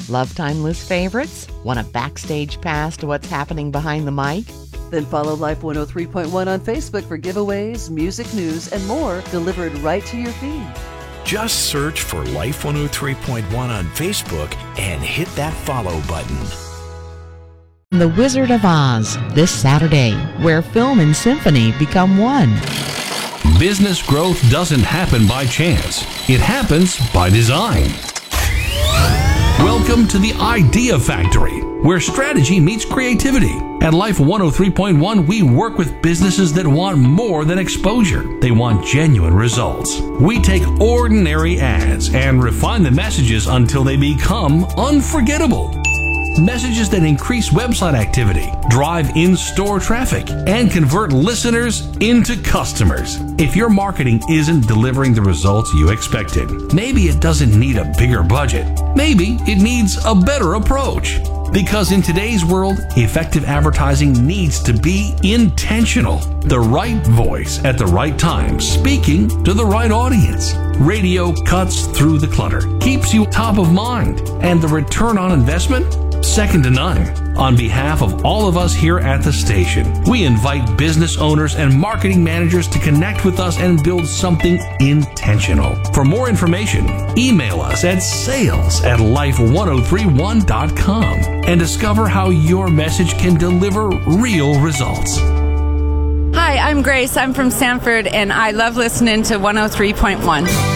Love timeless favorites? Want a backstage pass to what's happening behind the mic? Then follow Life 103.1 on Facebook for giveaways, music news, and more delivered right to your feed. Just search for Life 103.1 on Facebook and hit that follow button. The Wizard of Oz, this Saturday, where film and symphony become one. Business growth doesn't happen by chance. It happens by design. Welcome to the Idea Factory, where strategy meets creativity. At Life 103.1, we work with businesses that want more than exposure. They want genuine results. We take ordinary ads and refine the messages until they become unforgettable. Messages that increase website activity, drive in-store traffic, and convert listeners into customers. If your marketing isn't delivering the results you expected, maybe it doesn't need a bigger budget. Maybe it needs a better approach. Because in today's world, effective advertising needs to be intentional. The right voice at the right time, speaking to the right audience. Radio cuts through the clutter, keeps you top of mind, and the return on investment? Second to none. On behalf of all of us here at the station, we invite business owners and marketing managers to connect with us and build something intentional. For more information, email us at sales@life1031.com and discover how your message can deliver real results. Hi, I'm Grace. I'm from Sanford, and I love listening to 103.1.